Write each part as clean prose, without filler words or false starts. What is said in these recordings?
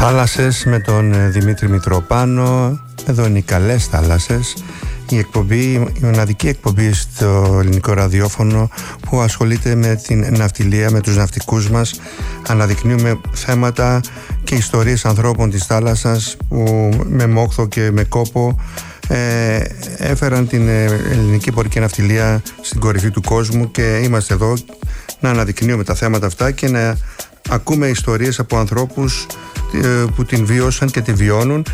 Θάλασσες με τον Δημήτρη Μητροπάνο. Εδώ είναι οι καλές θάλασσες. Η μοναδική εκπομπή στο ελληνικό ραδιόφωνο που ασχολείται με την ναυτιλία, με τους ναυτικούς μας. Αναδεικνύουμε θέματα και ιστορίες ανθρώπων της θάλασσας που με μόχθο και με κόπο έφεραν την ελληνική πορική ναυτιλία στην κορυφή του κόσμου, και είμαστε εδώ να αναδεικνύουμε τα θέματα αυτά και να ακούμε ιστορίες από ανθρώπους που την βίωσαν και τη βιώνουν.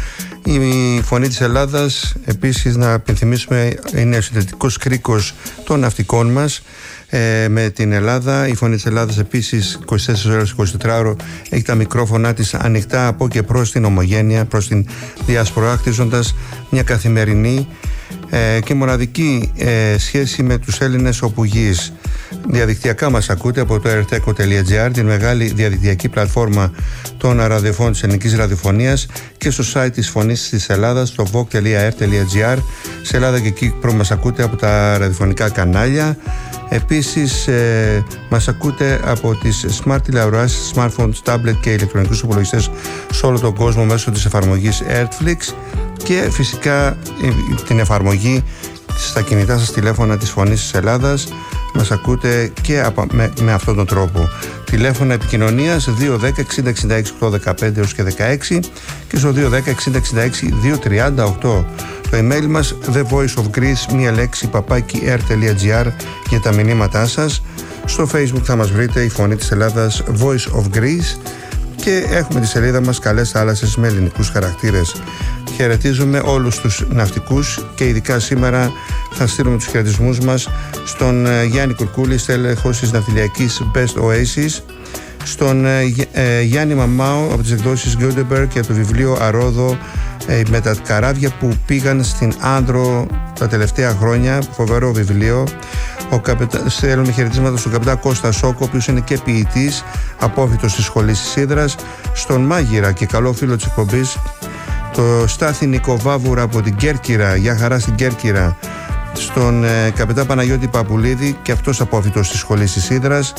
Η Φωνή της Ελλάδας, επίσης, να υπενθυμίσουμε, είναι ο συνδετικός κρίκος των ναυτικών μας με την Ελλάδα. Η Φωνή της Ελλάδας επίσης 24 ώρες 24ωρο έχει τα μικρόφωνά της ανοιχτά από και προς την ομογένεια, προς την διάσπορα, χτίζοντας μια καθημερινή και μοναδική σχέση με τους Έλληνες όπου γης. Διαδικτυακά μας ακούτε από το rteko.gr, την μεγάλη διαδικτυακή πλατφόρμα των ραδιοφώνων της ελληνικής ραδιοφωνίας, και στο site της Φωνής της Ελλάδας, στο voc.r.gr. Σε Ελλάδα και εκεί μας ακούτε από τα ραδιοφωνικά κανάλια. Επίσης μας ακούτε από τις smart τηλεοράσεις, smartphones, tablet και ηλεκτρονικούς υπολογιστές σε όλο τον κόσμο μέσω της εφαρμογής Airflix, και φυσικά την εφαρμογή στα κινητά σας τηλέφωνα της Φωνής της Ελλάδας. Μας ακούτε και με αυτόν τον τρόπο. Τηλέφωνα επικοινωνίας 210 60 66 815 έως και 16 και στο 210 60 66 238. Το email μας thevoiceofgreece, μία λέξη, @air.gr για τα μηνύματά σας. Στο Facebook θα μας βρείτε η Φωνή της Ελλάδας Voice of Greece, και έχουμε τη σελίδα μας Καλές Θάλασσες με ελληνικούς χαρακτήρες. Χαιρετίζουμε όλους τους ναυτικούς, και ειδικά σήμερα θα στείλουμε τους χαιρετισμούς μας στον Γιάννη Κουρκούλη, στέλεχος της ναυτιλιακής Best Oasis, στον Γιάννη Μαμάο από τις εκδόσεις Gutenberg και το βιβλίο Αρόδο με τα καράβια που πήγαν στην Άνδρο τα τελευταία χρόνια, φοβερό βιβλίο. Στέλνουμε χαιρετίσματα στον καπετάν Κώστα Σόκο, ο οποίος είναι και ποιητής, απόφοιτος της Σχολής της Ύδρας, στον Μάγειρα και καλό φίλο της εκπομπής, το Στάθη Νικοβάβουρα από την Κέρκυρα, για χαρά στην Κέρκυρα, στον καπετάν Παναγιώτη Παπουλίδη, και αυτός απόφοιτος της Σχολής της Ύδρας,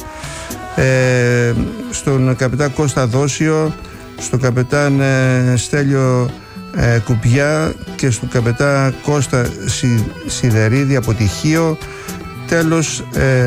στον καπετάν Κώστα Δόσιο, στον καπετάν Στέλιο Κουπιά και στον καπετάν Κώστα Σιδερίδη από τη Χίο. Τέλος,